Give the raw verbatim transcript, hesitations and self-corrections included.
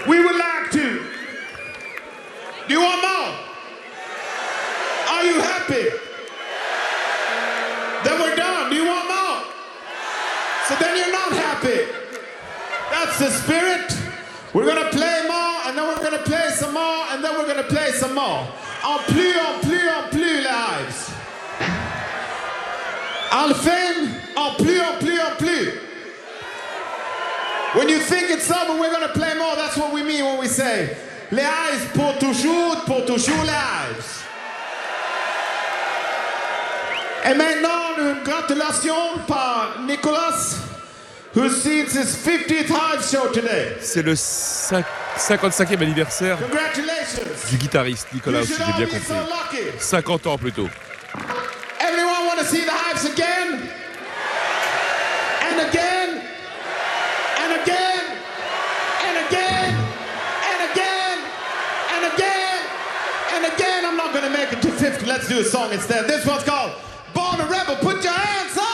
We would like to. Do you want more? Are you happy? Then we're done. Do you want more? So then you're not happy. That's the spirit. We're gonna play more, and then we're gonna play some more, and then we're gonna play some more. En plus, en plus, en plus, les Hives. Alphen, en plus, en plus, en plus. When you think it's over, we're gonna play more. That's what we mean when we say, les Hives pour toujours, pour toujours les Hives. Et maintenant, une gratulation par Nicolas, who sees his fiftieth Hive show today. C'est le cinq- cinquante-cinquième anniversaire du guitariste Nicolas aussi, j'ai bien compris. cinquante ans plus tôt. Everyone want to see the Hives again? And again? And again? And again? And again? And again? And again? I'm not going to make it to fifty. Let's do a song instead. This one's called Born a Rebel. Put your hands up!